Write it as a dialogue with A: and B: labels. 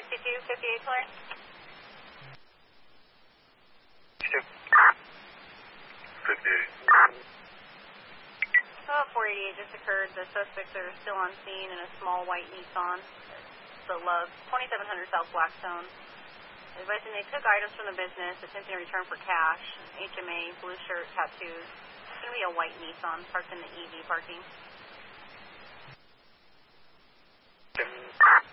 A: 6258 clearing.
B: 58.
A: 488 just occurred. The suspects are still on scene in a small white Nissan. The Love, 2700 South Blackstone. Advising they took items from the business, attempting to return for cash. HMA, blue shirt, tattoos. It's going to be a white Nissan parked in the EV parking.